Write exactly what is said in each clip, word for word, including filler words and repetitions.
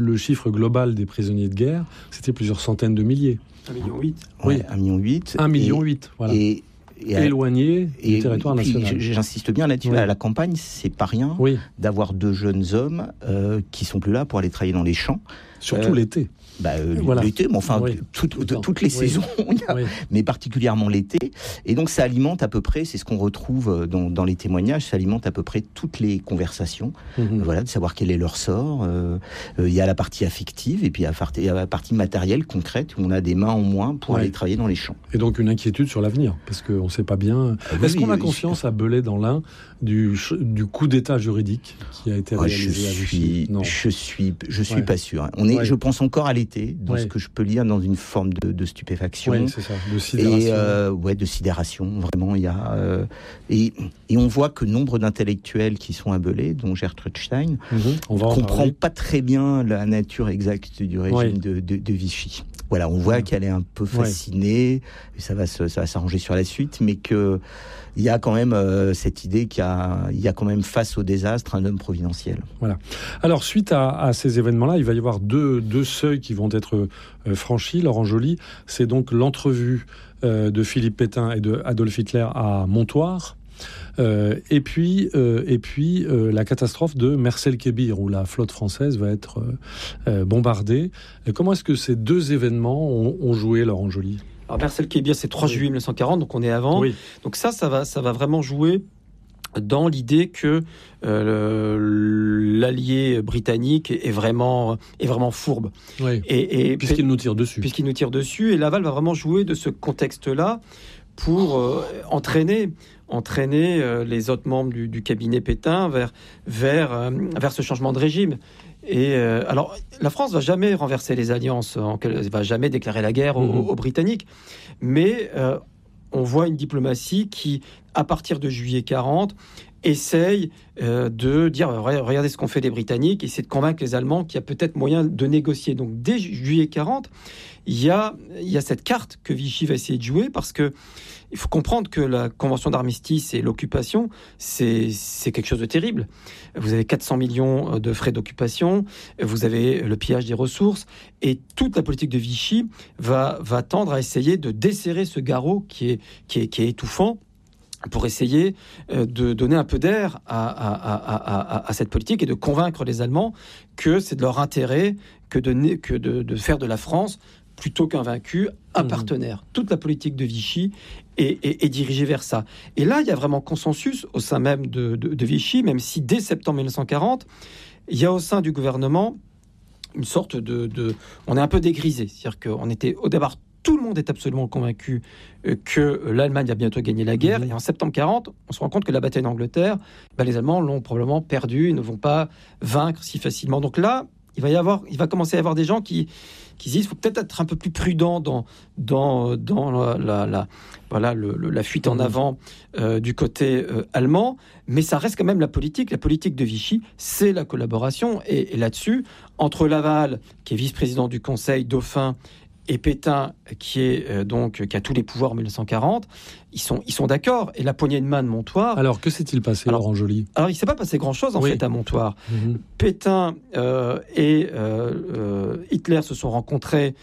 Le chiffre global des prisonniers de guerre, c'était plusieurs centaines de milliers. un virgule huit million. Oui, Oui. un virgule huit million. un virgule huit million, voilà. Et, et, éloignés et, du territoire et puis, national. J'insiste bien là-dessus, Oui. à la campagne, c'est pas rien Oui, d'avoir deux jeunes hommes euh, qui sont plus là pour aller travailler dans les champs. surtout Euh, l'été. Bah, euh, Voilà. L'été, mais enfin, Oui. tout- Tout le tout- temps. toutes les Oui. saisons, il y a- Oui. mais particulièrement l'été. Et donc, ça alimente à peu près, c'est ce qu'on retrouve dans, dans les témoignages, ça alimente à peu près toutes les conversations. Mhm. Voilà, de savoir quel est leur sort. Euh, euh, il y a la partie affective et puis il y a la partie, il y a la partie matérielle, concrète, où on a des mains en moins pour Ouais. aller travailler dans les champs. Et donc une inquiétude sur l'avenir, parce qu'on ne sait pas bien. Ah oui, Est-ce qu'on a oui, conscience à Belay dans l'Ain du, ch- du coup d'état juridique qui a été Ouais, je réalisé à Vichy? suis, Non. je suis, je suis Ouais. pas sûr. On est, Ouais. je pense encore à l'été, dans Ouais. ce que je peux lire, dans une forme de, de stupéfaction. Oui, c'est ça, de sidération. Et euh, ouais, de sidération, vraiment, il y a euh, et, et on voit que nombre d'intellectuels qui sont à Belay, dont Gertrude Stein, Mhm. On va en comprend parler. pas très bien la nature exacte du régime Ouais. de, de, de Vichy. Voilà, on voit Ouais. qu'elle est un peu fascinée, et ça va se, ça va s'arranger sur la suite, mais que il y a quand même euh, cette idée qu'il y a, il y a quand même face au désastre un homme providentiel. Voilà. Alors, suite à, à ces événements-là, il va y avoir deux, deux seuils qui vont être euh, franchis. Laurent Joly, c'est donc l'entrevue euh, de Philippe Pétain et de Adolf Hitler à Montoire. Euh, et puis, euh, et puis euh, la catastrophe de Mersel-Kébir, où la flotte française va être euh, euh, bombardée. Et comment est-ce que ces deux événements ont, ont joué, Laurent Joly? Alors Mersel-Kébir, c'est trois Oui. juillet mille neuf cent quarante, donc on est avant. Oui. Donc ça, ça va, ça va vraiment jouer dans l'idée que euh, le- l'allié britannique est vraiment, est vraiment fourbe. Oui. Et, et Puisqu'il nous tire dessus. puisqu'il nous tire dessus. Et Laval va vraiment jouer de ce contexte-là pour euh, entraîner, entraîner euh, les autres membres du, du cabinet Pétain vers, vers, euh, vers ce changement de régime. Et euh, alors, la France va jamais renverser les alliances, en, elle va jamais déclarer la guerre aux, Mhm. aux Britanniques, mais euh, on voit une diplomatie qui, à partir de juillet quarante, essaye euh, de dire regardez ce qu'ont fait les Britanniques, essayer de convaincre les Allemands qu'il y a peut-être moyen de négocier. Donc dès juillet quarante, il y a, il y a cette carte que Vichy va essayer de jouer, parce que il faut comprendre que la convention d'armistice et l'occupation, c'est, c'est quelque chose de terrible. Vous avez quatre cents millions de frais d'occupation, vous avez le pillage des ressources, et toute la politique de Vichy va, va tendre à essayer de desserrer ce garrot qui est, qui est, qui est étouffant, pour essayer de donner un peu d'air à, à, à, à, à cette politique et de convaincre les Allemands que c'est de leur intérêt que de, que de, de faire de la France, plutôt qu'un vaincu, un mmh. partenaire. Toute la politique de Vichy est, est, est dirigée vers ça. Et là, il y a vraiment consensus au sein même de, de, de Vichy, même si dès septembre mille neuf cent quarante, il y a au sein du gouvernement une sorte de... de on est un peu dégrisé. C'est-à-dire qu'on était au départ... Tout le monde est absolument convaincu que l'Allemagne a bientôt gagné la guerre. Mmh. Et en septembre quarante, on se rend compte que la bataille d'Angleterre, ben les Allemands l'ont probablement perdue. Ils ne vont pas vaincre si facilement. Donc là, il va, y avoir, il va commencer à y avoir des gens qui, qui disent qu'il faut peut-être être un peu plus prudent dans, dans, dans la, la, la, voilà, le, le, la fuite en avant euh, du côté euh, allemand. Mais ça reste quand même la politique. La politique de Vichy, c'est la collaboration. Et, et là-dessus, entre Laval, qui est vice-président du Conseil, dauphin, et Pétain, qui est euh, donc qui a tous les pouvoirs en mille neuf cent quarante, ils sont ils sont d'accord. Et la poignée de main de Montoire. Alors que s'est-il passé, alors, Laurent Joly? Alors il ne s'est pas passé grand-chose en oui. fait à Montoire. Mm-hmm. Pétain euh, et euh, euh, Hitler se sont rencontrés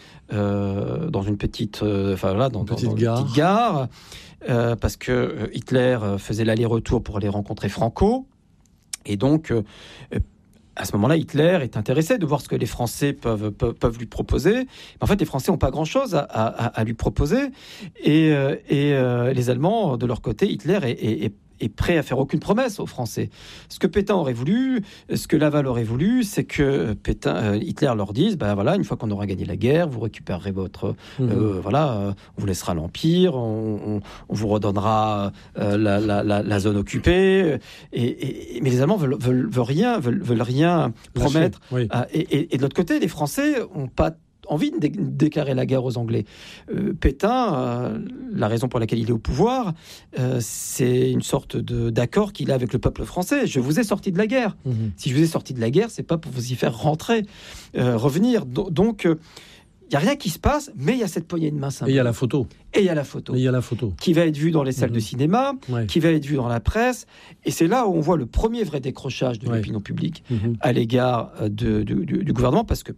euh, dans une petite, enfin euh, là, dans, petite dans, dans gare, une petite gare euh, parce que Hitler faisait l'aller-retour pour aller rencontrer Franco, et donc. Euh, À ce moment-là, Hitler est intéressé de voir ce que les Français peuvent, peuvent, peuvent lui proposer. Mais en fait, les Français n'ont pas grand-chose à, à, à lui proposer. Et, euh, et euh, les Allemands, de leur côté, Hitler est, est, est prêt à faire aucune promesse aux Français. Ce que Pétain aurait voulu, ce que Laval aurait voulu, c'est que Pétain, euh, Hitler leur dise, ben voilà, une fois qu'on aura gagné la guerre, vous récupérerez votre, mmh. euh, voilà, euh, on vous laissera l'empire, on, on, on vous redonnera euh, la, la, la, la zone occupée. Et, et, mais les Allemands veulent, veulent, veulent rien, veulent, veulent rien promettre. Oui. Euh, et, et, et de l'autre côté, les Français ont pas envie de dé- déclarer la guerre aux Anglais. Euh, Pétain, euh, la raison pour laquelle il est au pouvoir, euh, c'est une sorte de, d'accord qu'il a avec le peuple français. Je vous ai sorti de la guerre. Mmh. Si je vous ai sorti de la guerre, c'est pas pour vous y faire rentrer, euh, revenir. Do- donc, euh, il n'y a rien qui se passe, mais il y a cette poignée de main symbolique. Et il y a la photo. Et il y a la photo. Et il y a la photo. Qui va être vue dans les salles mmh. de cinéma, ouais. qui va être vue dans la presse. Et c'est là où on voit le premier vrai décrochage de ouais. l'opinion publique mmh. à l'égard de, de, de, du gouvernement, parce que